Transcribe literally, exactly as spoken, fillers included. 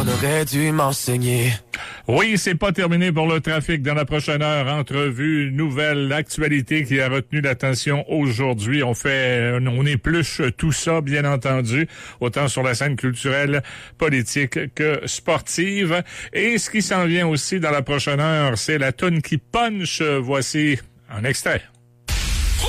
on aurait dû m'enseigner. Oui, c'est pas terminé pour le trafic. Dans la prochaine heure, entrevue, nouvelle actualité qui a retenu l'attention aujourd'hui. On fait, on épluche tout ça, bien entendu, autant sur la scène culturelle, politique que sportive. Et ce qui s'en vient aussi dans la prochaine heure, c'est la toune qui punch. Voici un extrait.